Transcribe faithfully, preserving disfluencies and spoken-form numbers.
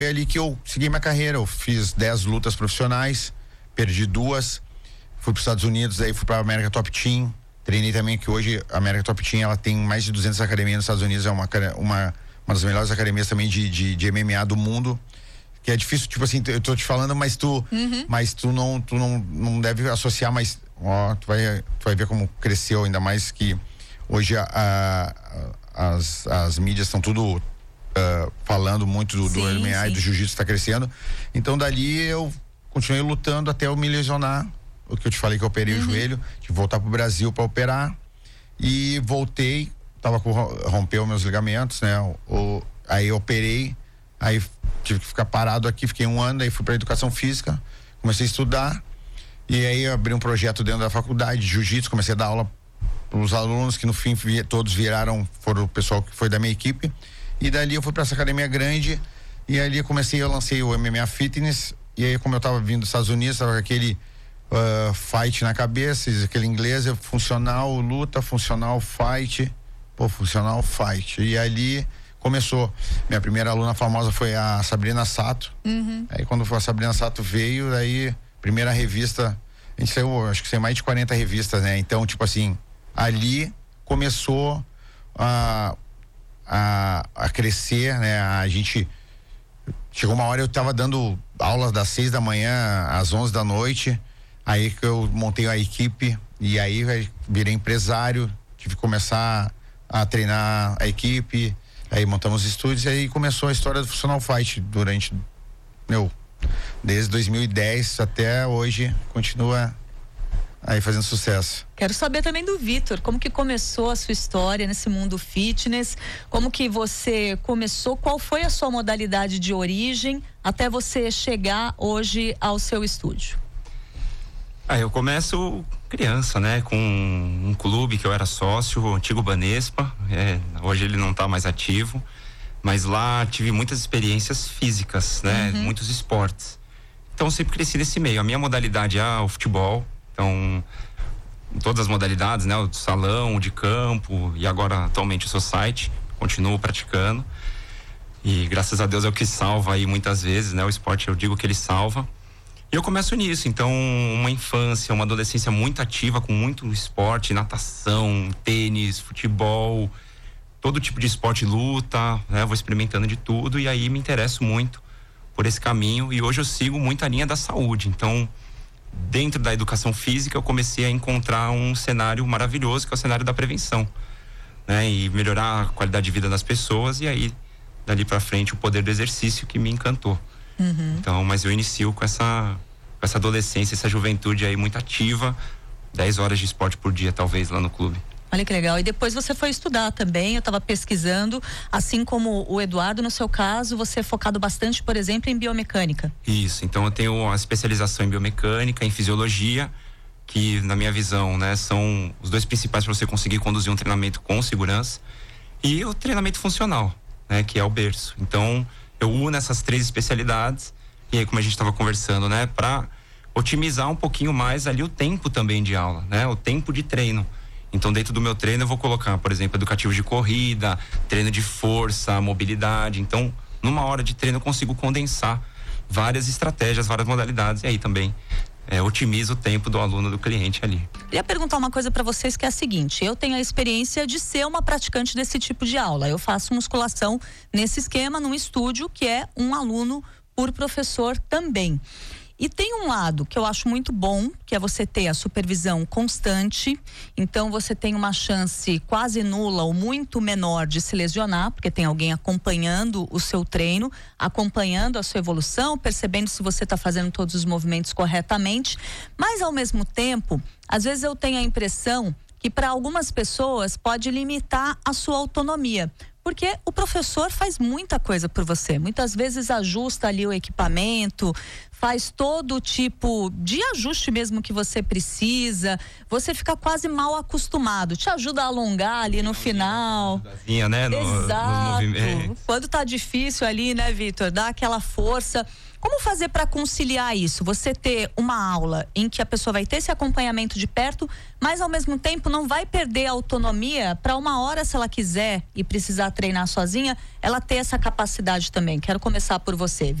Foi ali que eu segui minha carreira. Eu fiz dez lutas profissionais, perdi duas, fui para os Estados Unidos, aí fui para a América Top Team. Treinei também, que hoje a América Top Team ela tem mais de duzentas academias nos Estados Unidos, é uma, uma, uma das melhores academias também de, de, de M M A do mundo. Que é difícil, tipo assim, eu tô te falando, mas tu, uhum. mas tu não, tu não, não deve associar, mas ó, tu vai, tu vai ver como cresceu, ainda mais que hoje a, a, as, as mídias estão tudo uh, falando muito do, sim, do M M A sim. e do jiu-jitsu está crescendo. Então dali eu continuei lutando até eu me lesionar, o que eu te falei que eu operei uhum. o joelho, de voltar pro Brasil para operar e voltei, tava com, rompeu meus ligamentos, né? O, aí eu operei, aí tive que ficar parado aqui, fiquei um ano, aí fui para educação física, comecei a estudar e aí abri um projeto dentro da faculdade de jiu-jitsu, comecei a dar aula para os alunos que no fim todos viraram, foram o pessoal que foi da minha equipe, e dali eu fui para essa academia grande e ali eu comecei, eu lancei o M M A Fitness, e aí como eu tava vindo dos Estados Unidos, tava com aquele uh, fight na cabeça, aquele inglês, funcional, luta, funcional, fight, pô, funcional, fight, e ali começou. Minha primeira aluna famosa foi a Sabrina Sato. Uhum. Aí quando a Sabrina Sato veio, aí primeira revista, a gente saiu, acho que saiu mais de quarenta revistas, né? Então, tipo assim, ali começou a, a, a crescer, né? A gente, chegou uma hora eu tava dando aulas das seis da manhã às onze da noite, aí que eu montei a equipe e aí virei empresário, tive que começar a treinar a equipe. Aí montamos estúdios e aí começou a história do Funcional Fight durante, meu, desde dois mil e dez até hoje, continua aí fazendo sucesso. Quero saber também do Vitor, como que começou a sua história nesse mundo fitness, como que você começou, qual foi a sua modalidade de origem até você chegar hoje ao seu estúdio? Ah, eu começo criança, né? Com um clube que eu era sócio, o antigo Banespa, é, hoje ele não está mais ativo, mas lá tive muitas experiências físicas, né? Uhum. Muitos esportes. Então eu sempre cresci nesse meio. A minha modalidade é o futebol, então todas as modalidades, né? O salão, o de campo e agora atualmente o society, continuo praticando. E graças a Deus é o que salva aí muitas vezes, né? O esporte eu digo que ele salva. E eu começo nisso, então uma infância, uma adolescência muito ativa, com muito esporte, natação, tênis, futebol, todo tipo de esporte, luta, né? Vou experimentando de tudo e aí me interesso muito por esse caminho e hoje eu sigo muito a linha da saúde. Então, dentro da educação física eu comecei a encontrar um cenário maravilhoso, que é o cenário da prevenção, né? E melhorar a qualidade de vida das pessoas e aí, dali pra frente, o poder do exercício que me encantou. Uhum. Então, mas eu inicio com essa, com essa adolescência, essa juventude aí muito ativa, dez horas de esporte por dia, talvez, lá no clube. Olha que legal. E depois você foi estudar também, eu estava pesquisando, assim como o Eduardo, no seu caso, você é focado bastante, por exemplo, em biomecânica. Isso, então eu tenho uma especialização em biomecânica, em fisiologia, que na minha visão, né, são os dois principais para você conseguir conduzir um treinamento com segurança, e o treinamento funcional, né, que é o berço. Então, eu uno essas três especialidades e aí, como a gente estava conversando, né, para otimizar um pouquinho mais ali o tempo também de aula, né, o tempo de treino. Então, dentro do meu treino eu vou colocar, por exemplo, educativo de corrida, treino de força, mobilidade. Então, numa hora de treino eu consigo condensar várias estratégias, várias modalidades e aí também é, otimiza o tempo do aluno, do cliente ali. Queria perguntar uma coisa para vocês que é a seguinte: eu tenho a experiência de ser uma praticante desse tipo de aula. Eu faço musculação nesse esquema, num estúdio que é um aluno por professor também. E tem um lado que eu acho muito bom, que é você ter a supervisão constante. Então você tem uma chance quase nula ou muito menor de se lesionar, porque tem alguém acompanhando o seu treino, acompanhando a sua evolução, percebendo se você está fazendo todos os movimentos corretamente. Mas ao mesmo tempo, às vezes eu tenho a impressão que para algumas pessoas pode limitar a sua autonomia. Porque o professor faz muita coisa por você. Muitas vezes ajusta ali o equipamento, faz todo tipo de ajuste mesmo que você precisa. Você fica quase mal acostumado. Te ajuda a alongar ali no final. Né? No, Exato. no Quando tá difícil ali, né, Vitor? Dá aquela força. Como fazer para conciliar isso? Você ter uma aula em que a pessoa vai ter esse acompanhamento de perto, mas ao mesmo tempo não vai perder a autonomia para uma hora, se ela quiser e precisar treinar sozinha, ela ter essa capacidade também. Quero começar por você.